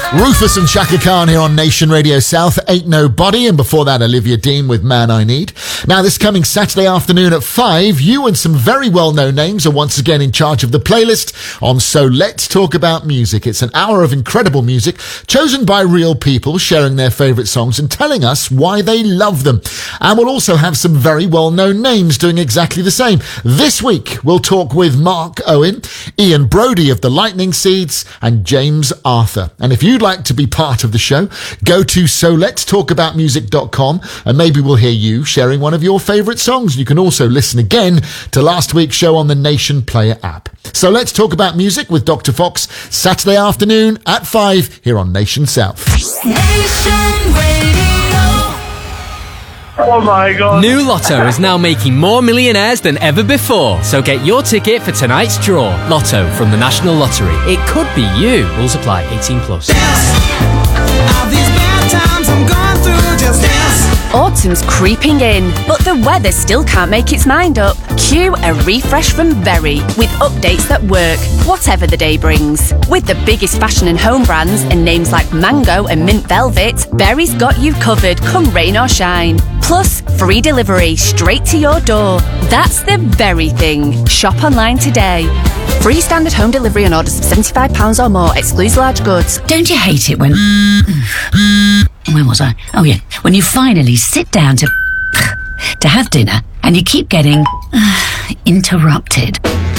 Rufus and Shaka Khan here on Nation Radio South. Ain't Nobody, and before that Olivia Dean with Man I Need. Now this coming Saturday afternoon at 5, you and some very well-known names are once again in charge of the playlist on So Let's Talk About Music. It's an hour of incredible music chosen by real people sharing their favourite songs and telling us why they love them. And we'll also have some very well-known names doing exactly the same. This week we'll talk with Mark Owen, Ian Brody of the Lightning Seeds and James Arthur. And if you'd like to be part of the show, go to soletstalkaboutmusic.com and maybe we'll hear you sharing one of your favourite songs. You can also listen again to last week's show on the Nation Player app. So let's talk about music with Dr. Fox, Saturday afternoon at 5 here on Nation South. Nation Radio. Oh my God. New Lotto is now making more millionaires than ever before. So get your ticket for tonight's draw. Lotto from the National Lottery. It could be you. Rules apply. 18 plus. Autumn's creeping in, but the weather still can't make its mind up. Cue a refresh from Berry with updates that work, whatever the day brings. With the biggest fashion and home brands and names like Mango and Mint Velvet, Berry's got you covered come rain or shine. Plus, free delivery straight to your door. That's the Berry thing. Shop online today. Free standard home delivery on orders of £75 or more. Excludes large goods. Don't you hate it when... Where was I? Oh yeah, when you finally sit down to have dinner and you keep getting interrupted.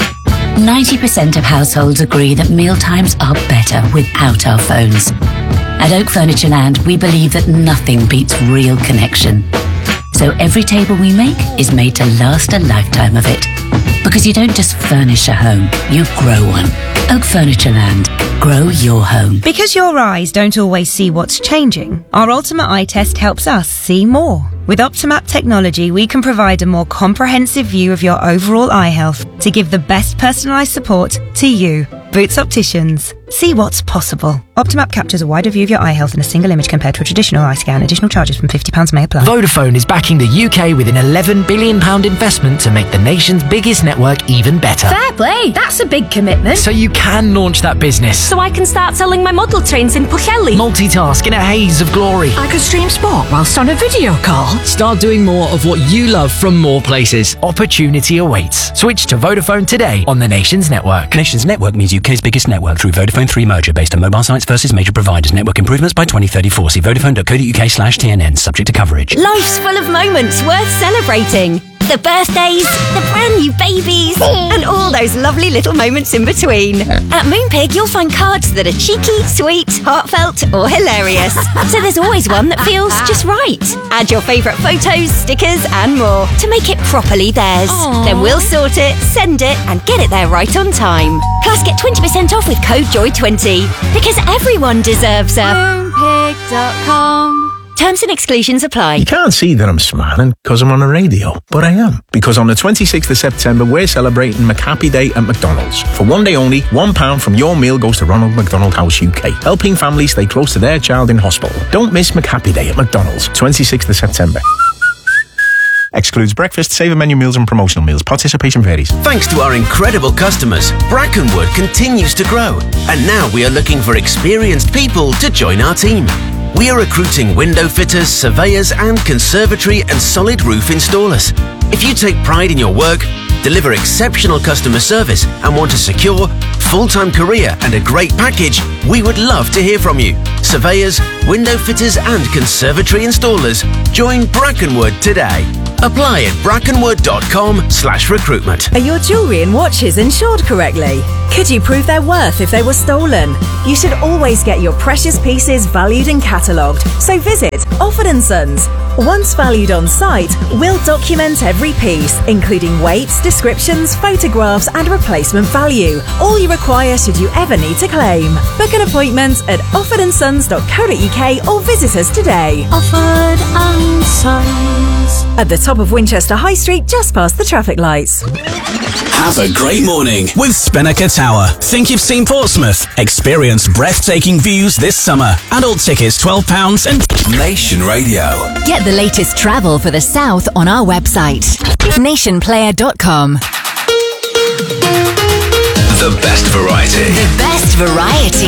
90% of households agree that mealtimes are better without our phones. At Oak Furnitureland, we believe that nothing beats real connection. So every table we make is made to last a lifetime of it. Because you don't just furnish a home, you grow one. Oak Furnitureland. Grow your home. Because your eyes don't always see what's changing, our Ultimate Eye Test helps us see more. With Optimap technology, we can provide a more comprehensive view of your overall eye health to give the best personalised support to you. Boots Opticians. See what's possible. Optimap captures a wider view of your eye health in a single image compared to a traditional eye scan. Additional charges from £50 may apply. Vodafone is backing the UK with an £11 billion investment to make the nation's biggest network even better. Fair play, that's a big commitment. So you can launch that business. So I can start selling my model trains in Pwllheli. Multitask in a haze of glory. I could stream sport whilst on a video call. Start doing more of what you love from more places. Opportunity awaits. Switch to Vodafone today on the Nation's network. Nation's network means UK's biggest network through Vodafone 3 merger based on mobile sites versus major providers. Network improvements by 2034. See vodafone.co.uk/TNN. Subject to coverage. Life's full of moments worth celebrating. The birthdays, the brand new babies, and all those lovely little moments in between. At Moonpig, you'll find cards that are cheeky, sweet, heartfelt, or hilarious. So there's always one that feels just right. Add your favourite photos, stickers, and more to make it properly theirs. Aww. Then we'll sort it, send it, and get it there right on time. Plus, get 20% off with code JOY20 because everyone deserves a Moonpig.com. Terms and exclusions apply. You can't see that I'm smiling because I'm on a radio, but I am. Because on the 26th of September, we're celebrating McHappy Day at McDonald's. For one day only, £1 from your meal goes to Ronald McDonald House UK, helping families stay close to their child in hospital. Don't miss McHappy Day at McDonald's, 26th of September. Excludes breakfast, saver menu meals and promotional meals. Participation varies. Thanks to our incredible customers, Brackenwood continues to grow. And now we are looking for experienced people to join our team. We are recruiting window fitters, surveyors and conservatory and solid roof installers. If you take pride in your work, deliver exceptional customer service and want a secure, full-time career and a great package, we would love to hear from you. Surveyors, window fitters and conservatory installers, join Brackenwood today. Apply at brackenwood.com/recruitment. Are your jewellery and watches insured correctly? Could you prove their worth if they were stolen? You should always get your precious pieces valued and catalogued, so visit Offord & Sons. Once valued on site, we'll document every piece, including weights, descriptions, photographs and replacement value. All you require should you ever need to claim. Book an appointment at offordandsons.co.uk or visit us today. Offord & Sons. At the top of Winchester High Street, just past the traffic lights. Have a great morning with Spinnaker Tower. Think you've seen Portsmouth? Experience breathtaking views this summer. Adult tickets £12 and... Nation Radio. Get the latest travel for the South on our website, nationplayer.com. The best variety. The best variety.